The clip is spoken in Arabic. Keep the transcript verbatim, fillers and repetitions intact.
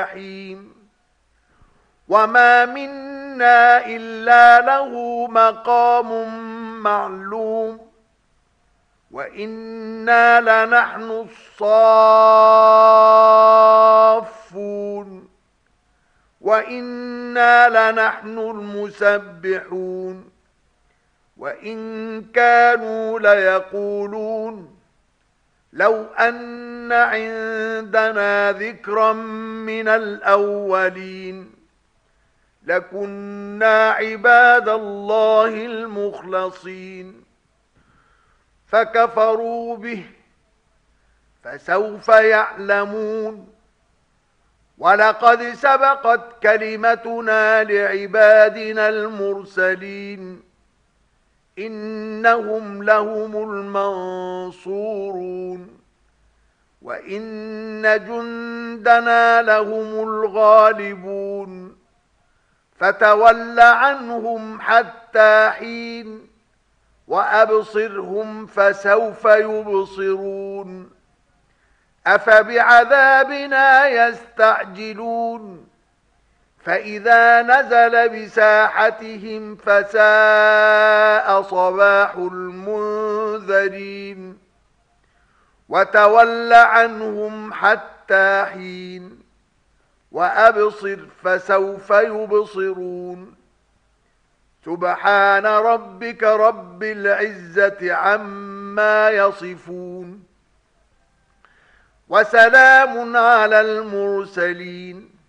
الجحيم وما منا إلا له مقام معلوم وإنا لنحن الصافون وإنا لنحن المسبحون وإن كانوا ليقولون لو أن عندنا ذكرا من الأولين لكنا عباد الله المخلصين فكفروا به فسوف يعلمون ولقد سبقت كلمتنا لعبادنا المرسلين إنهم لهم المنصورون وإن جندنا لهم الغالبون فتول عنهم حتى حين وأبصرهم فسوف يبصرون أفبعذابنا يستعجلون فإذا نزل بساحتهم فساء صباح المنذرين وتول عنهم حتى حين وأبصر فسوف يبصرون سبحان ربك رب العزة عما يصفون وسلام على المرسلين